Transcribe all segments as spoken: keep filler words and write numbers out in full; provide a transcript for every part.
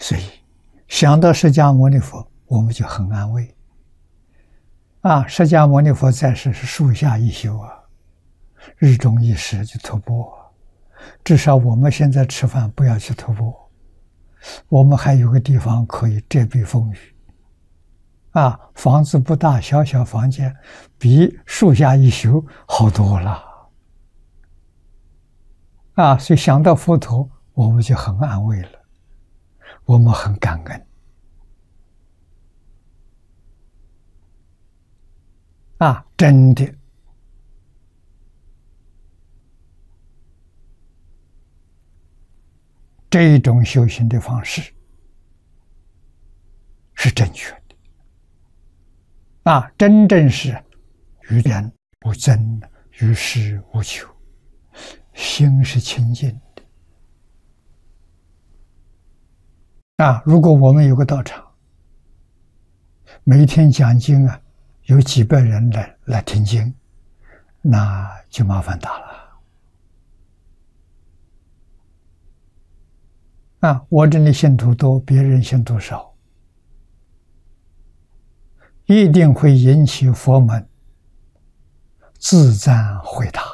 所以想到释迦牟尼佛，我们就很安慰。啊，释迦牟尼佛在世是树下一宿啊，日中一时就突破。至少我们现在吃饭不要去突破，我们还有个地方可以遮蔽风雨。啊，房子不大，小小房间比树下一宿好多了。啊，所以想到佛陀，我们就很安慰了，我们很感恩。啊，真的，这一种修行的方式是正确的。啊，真正是与人无争，与世无求，心是清净的。啊，如果我们有个道场，每天讲经啊，有几百人来来听经，那就麻烦大了。啊，我这里信徒多，别人信徒少，一定会引起佛门自赞回答。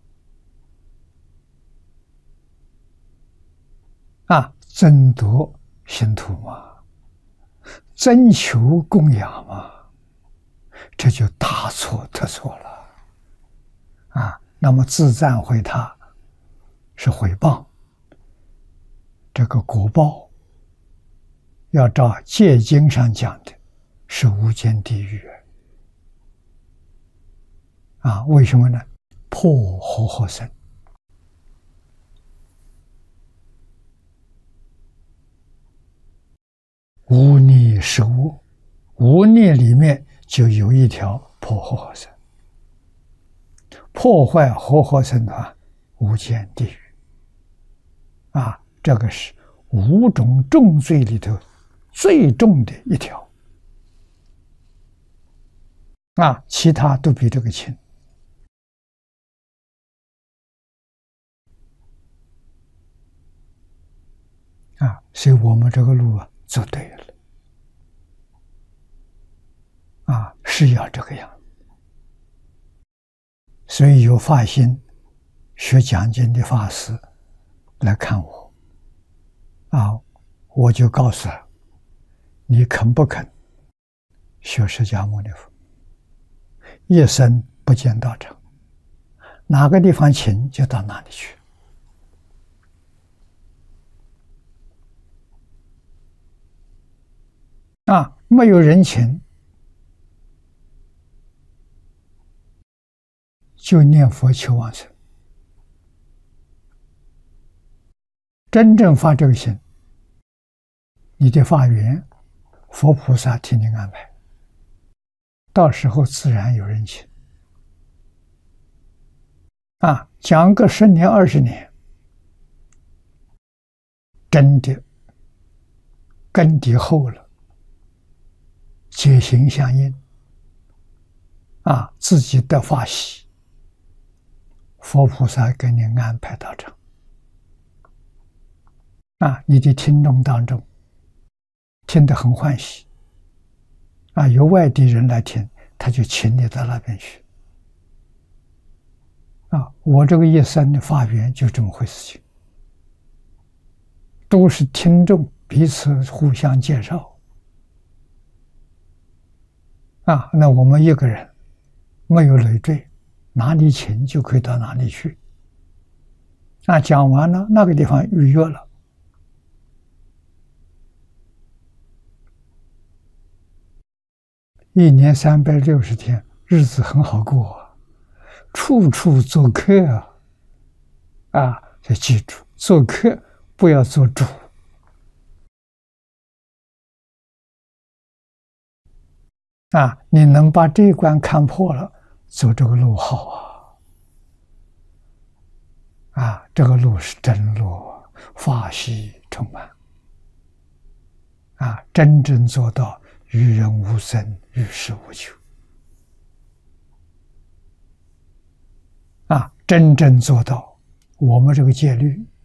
啊，争夺信徒嘛，征求供养嘛，这就大错特错了。啊，那么自赞回答是毁谤，这个果报要照戒经上讲的是无间地狱。啊，为什么呢？破活活生。无逆是恶，无逆里面就有一条破活活生。破坏活活生的话，无间地狱。啊，这个是五种重罪里头最重的一条。啊，其他都比这个轻。啊，所以我们这个路啊走对了。啊，是要这个样。所以有发心学讲经的法师来看我，啊，我就告诉他，你肯不肯学释迦牟尼佛？一生不见道场，哪个地方请就到哪里去。啊，没有人请，就念佛求往生。真正发这个心，你的发愿，佛菩萨替你安排，到时候自然有人请。啊，讲个十年二十年，真的根底厚了，解行相应，啊，自己得法喜，佛菩萨给你安排道场。啊，你的听众当中听得很欢喜，啊，有外地人来听，他就请你到那边去。啊，我这个一生的发愿就这么回事情，都是听众彼此互相介绍。啊，那我们一个人没有累赘，哪里请就可以到哪里去。啊，讲完了，那个地方预约了，一年三百六十天，日子很好过啊，处处做客啊！啊，要记住，做客不要做主。啊，你能把这一关看破了，走这个路好啊！啊，这个路是真路，法喜充满。啊，真正做到与人无争，与世无求。啊，真正做到我们这个戒律